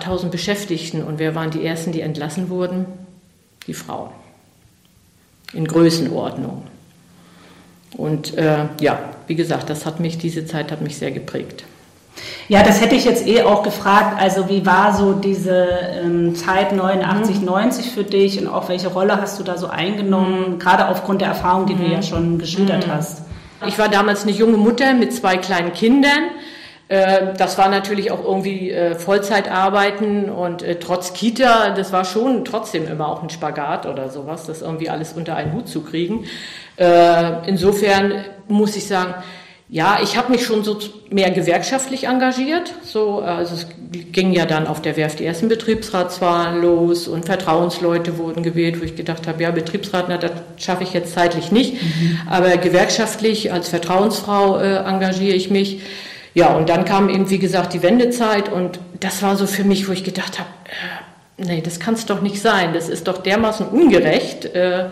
8.000 Beschäftigten. Und wer waren die Ersten, die entlassen wurden? Die Frauen. In Größenordnung. Und wie gesagt, diese Zeit hat mich sehr geprägt. Ja, das hätte ich jetzt auch gefragt. Also wie war so diese Zeit 89, 90 für dich und auch welche Rolle hast du da so eingenommen, gerade aufgrund der Erfahrung, die du ja schon geschildert hast? Ich war damals eine junge Mutter mit 2 kleinen Kindern. Das war natürlich auch irgendwie Vollzeitarbeiten und trotz Kita, das war schon trotzdem immer auch ein Spagat oder sowas, das irgendwie alles unter einen Hut zu kriegen. Insofern muss ich sagen, ja, ich habe mich schon so mehr gewerkschaftlich engagiert. Also es ging ja dann auf der Werft die ersten Betriebsratswahlen los und Vertrauensleute wurden gewählt, wo ich gedacht habe, ja, Betriebsrat, das schaffe ich jetzt zeitlich nicht. Aber gewerkschaftlich als Vertrauensfrau engagiere ich mich. Ja, und dann kam eben, wie gesagt, die Wendezeit und das war so für mich, wo ich gedacht habe, nee, das kann es doch nicht sein. Das ist doch dermaßen ungerecht.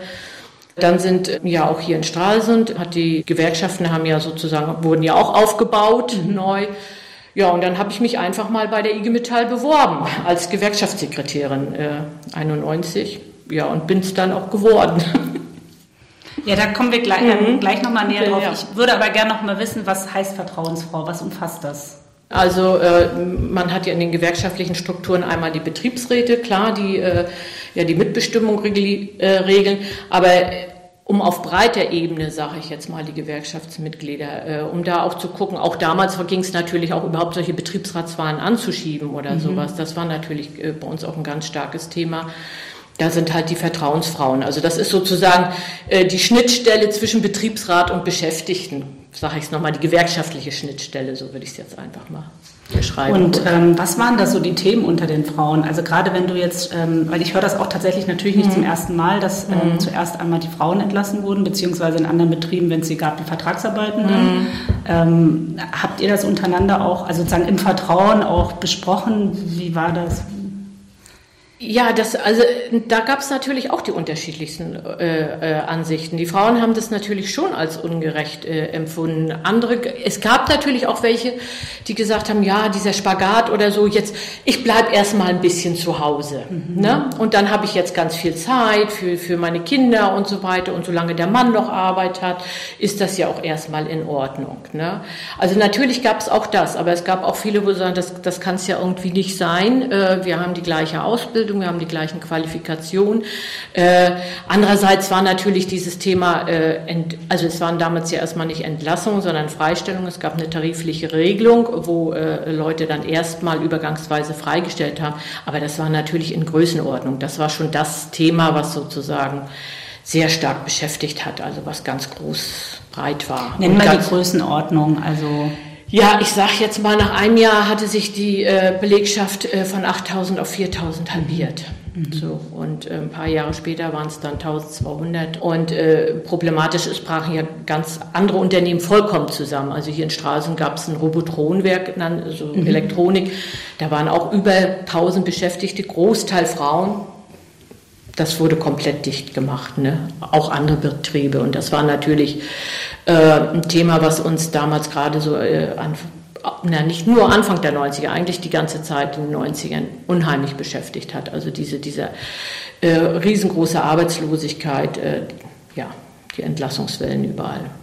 Dann sind ja auch hier in Stralsund, die Gewerkschaften wurden ja auch aufgebaut, neu. Ja, und dann habe ich mich einfach mal bei der IG Metall beworben als Gewerkschaftssekretärin 91. Ja, und bin es dann auch geworden. Ja, da kommen wir gleich nochmal näher drauf. Ja. Ich würde aber gerne noch mal wissen, was heißt Vertrauensfrau? Was umfasst das? Also man hat ja in den gewerkschaftlichen Strukturen einmal die Betriebsräte, klar, die die Mitbestimmung regeln, aber um auf breiter Ebene, sage ich jetzt mal, die Gewerkschaftsmitglieder, um da auch zu gucken, auch damals ging es natürlich auch überhaupt solche Betriebsratswahlen anzuschieben oder sowas, das war natürlich bei uns auch ein ganz starkes Thema. Da sind halt die Vertrauensfrauen. Also das ist sozusagen die Schnittstelle zwischen Betriebsrat und Beschäftigten, sage ich es nochmal, die gewerkschaftliche Schnittstelle, so würde ich es jetzt einfach mal beschreiben. Und was waren da so die Themen unter den Frauen? Also gerade wenn du jetzt, weil ich höre das auch tatsächlich natürlich nicht zum ersten Mal, dass zuerst einmal die Frauen entlassen wurden, beziehungsweise in anderen Betrieben, wenn es sie gab, die Vertragsarbeitenden. Habt ihr das untereinander auch, also sozusagen im Vertrauen auch besprochen? Wie war das? Ja, da gab es natürlich auch die unterschiedlichsten Ansichten. Die Frauen haben das natürlich schon als ungerecht empfunden. Es gab natürlich auch welche, die gesagt haben, ja, dieser Spagat oder so, jetzt, ich bleib erst mal ein bisschen zu Hause. Ne? Und dann habe ich jetzt ganz viel Zeit für meine Kinder und so weiter. Und solange der Mann noch Arbeit hat, ist das ja auch erstmal in Ordnung. Ne? Also natürlich gab es auch das, aber es gab auch viele, wo sagen, das kann es ja irgendwie nicht sein. Wir haben die gleiche Ausbildung, wir haben die gleichen Qualifikationen. Andererseits war natürlich dieses Thema, also es waren damals ja erstmal nicht Entlassungen, sondern Freistellungen. Es gab eine tarifliche Regelung, wo Leute dann erstmal übergangsweise freigestellt haben. Aber das war natürlich in Größenordnung. Das war schon das Thema, was sozusagen sehr stark beschäftigt hat, also was ganz breit war. Nennen wir die Größenordnung, also... Ja, ich sage jetzt mal, nach einem Jahr hatte sich die Belegschaft von 8.000 auf 4.000 halbiert. So, und ein paar Jahre später waren es dann 1.200. Und problematisch ist, brachen ja ganz andere Unternehmen vollkommen zusammen. Also hier in Stralsund gab es ein Robotronwerk, so Elektronik. Da waren auch über 1.000 Beschäftigte, Großteil Frauen. Das wurde komplett dicht gemacht, ne? Auch andere Betriebe. Und das war natürlich ein Thema, was uns damals gerade so, nicht nur Anfang der 90er, eigentlich die ganze Zeit in den 90ern unheimlich beschäftigt hat. Also diese riesengroße Arbeitslosigkeit, die Entlassungswellen überall.